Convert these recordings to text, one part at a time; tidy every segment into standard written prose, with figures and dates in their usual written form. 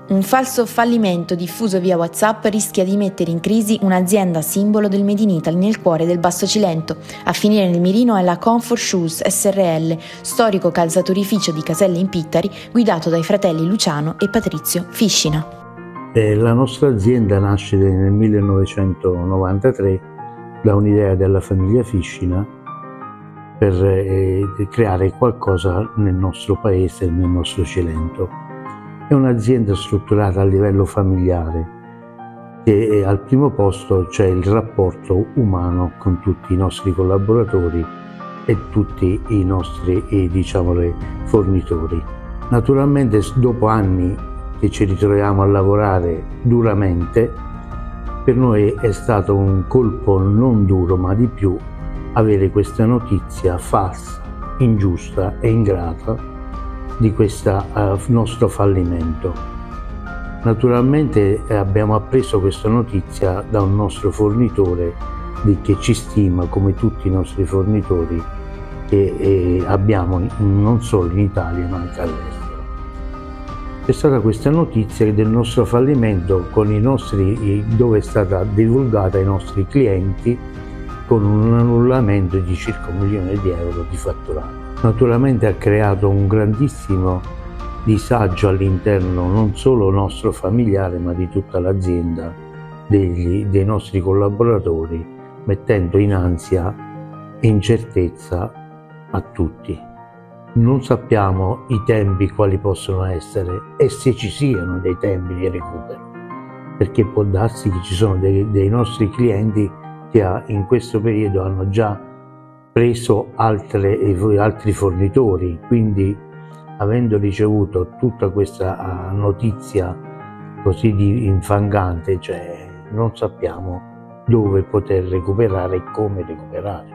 Un falso fallimento diffuso via WhatsApp rischia di mettere in crisi un'azienda simbolo del Made in Italy nel cuore del Basso Cilento. A finire nel mirino è la Comfort Shoes SRL, storico calzaturificio di Caselle in Pittari, guidato dai fratelli Luciano e Patrizio Fiscina. La nostra azienda nasce nel 1993 da un'idea della famiglia Fiscina per creare qualcosa nel nostro paese, nel nostro Cilento. È un'azienda strutturata a livello familiare e al primo posto c'è il rapporto umano con tutti i nostri collaboratori e tutti i nostri fornitori. Naturalmente dopo anni che ci ritroviamo a lavorare duramente, per noi è stato un colpo non duro ma di più avere questa notizia falsa, ingiusta e ingrata di questo nostro fallimento. Naturalmente abbiamo appreso questa notizia da un nostro fornitore che ci stima come tutti i nostri fornitori che abbiamo non solo in Italia ma anche all'estero. C'è stata questa notizia del nostro fallimento dove è stata divulgata ai nostri clienti con un annullamento di circa €1 milione di fatturato. Naturalmente ha creato un grandissimo disagio all'interno non solo nostro familiare ma di tutta l'azienda, dei nostri collaboratori, mettendo in ansia e incertezza a tutti. Non sappiamo i tempi quali possono essere e se ci siano dei tempi di recupero, perché può darsi che ci sono dei nostri clienti che in questo periodo hanno già preso altri fornitori, quindi avendo ricevuto tutta questa notizia così infangante, non sappiamo dove poter recuperare e come recuperare.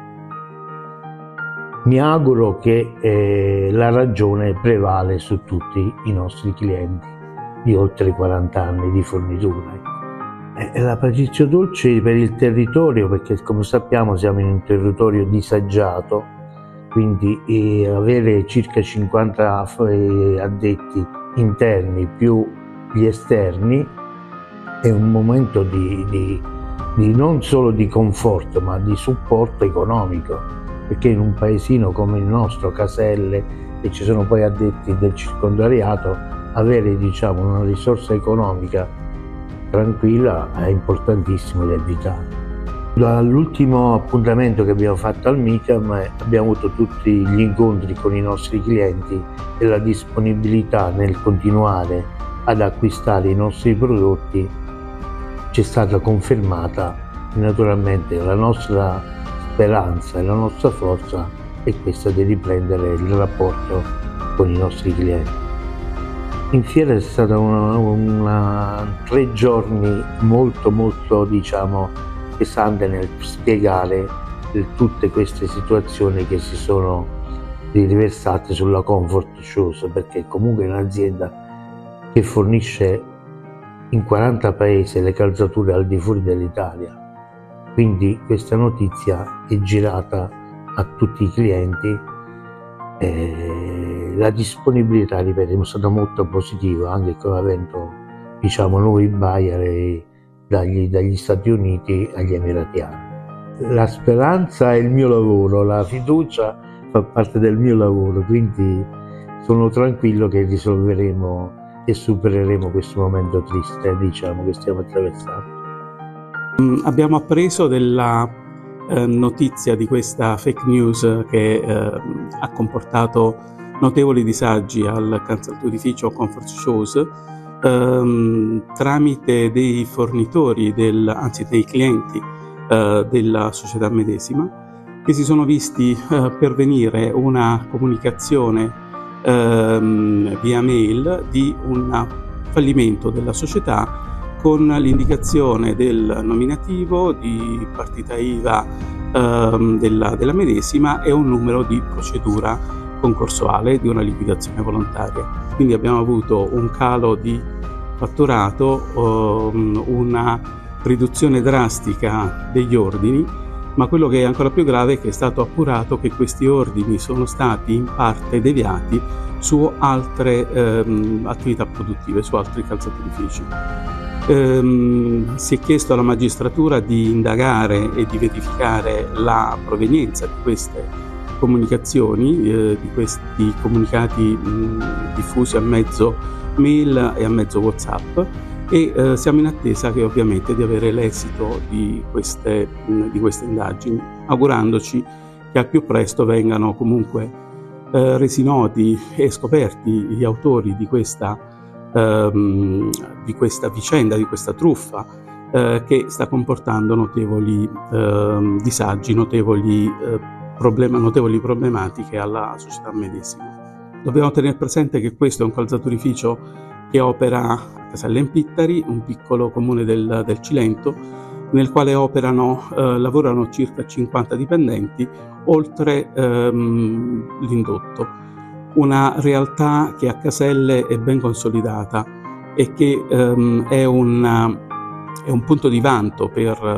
Mi auguro che la ragione prevale su tutti i nostri clienti di oltre 40 anni di fornitura. La Patrizio Dolci per il territorio, perché come sappiamo siamo in un territorio disagiato, quindi avere circa 50 addetti interni più gli esterni è un momento di non solo di conforto ma di supporto economico, perché in un paesino come il nostro, Caselle, e ci sono poi addetti del circondariato, avere una risorsa economica tranquilla è importantissimo ed è vitale. Dall'ultimo appuntamento che abbiamo fatto al MICAM abbiamo avuto tutti gli incontri con i nostri clienti e la disponibilità nel continuare ad acquistare i nostri prodotti ci è stata confermata. Naturalmente la nostra speranza e la nostra forza è questa di riprendere il rapporto con i nostri clienti. In fiera è stata 3 giorni molto pesante nel spiegare tutte queste situazioni che si sono riversate sulla Comfort Shoes, perché comunque è un'azienda che fornisce in 40 paesi le calzature al di fuori dell'Italia, quindi questa notizia è girata a tutti i clienti. La disponibilità, ripeto, è stata molto positiva, anche avendo nuovi buyer dagli Stati Uniti agli Emiratiani. La speranza è il mio lavoro, la fiducia fa parte del mio lavoro, quindi sono tranquillo che risolveremo e supereremo questo momento triste che stiamo attraversando. Abbiamo appreso della notizia di questa fake news che ha comportato notevoli disagi al calzaturificio Comfort Shoes tramite dei fornitori, dei clienti della società medesima, che si sono visti pervenire una comunicazione via mail di un fallimento della società con l'indicazione del nominativo, di partita IVA della medesima e un numero di procedura concorsuale di una liquidazione volontaria. Quindi abbiamo avuto un calo di fatturato, una riduzione drastica degli ordini ma quello che è ancora più grave è che è stato appurato che questi ordini sono stati in parte deviati su altre attività produttive, su altri calzaturifici. Si è chiesto alla magistratura di indagare e di verificare la provenienza di queste comunicazioni, di questi comunicati diffusi a mezzo mail e a mezzo WhatsApp, e siamo in attesa che ovviamente di avere l'esito di queste indagini, augurandoci che al più presto vengano comunque resi noti e scoperti gli autori di questa vicenda, di questa truffa che sta comportando notevoli disagi, notevoli problematiche alla società medesima. Dobbiamo tenere presente che questo è un calzaturificio che opera a Caselle in Pittari, un piccolo comune del Cilento, nel quale lavorano circa 50 dipendenti, oltre l'indotto. Una realtà che a Caselle è ben consolidata e che è un punto di vanto per